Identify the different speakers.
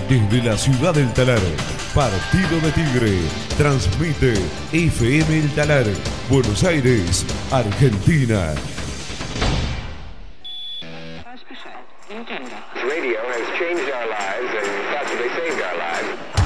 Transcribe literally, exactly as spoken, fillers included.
Speaker 1: Desde la ciudad del Talar, Partido de Tigre, transmite F M El Talar, Buenos Aires, Argentina.
Speaker 2: Radio has changed our lives and possibly saved our lives.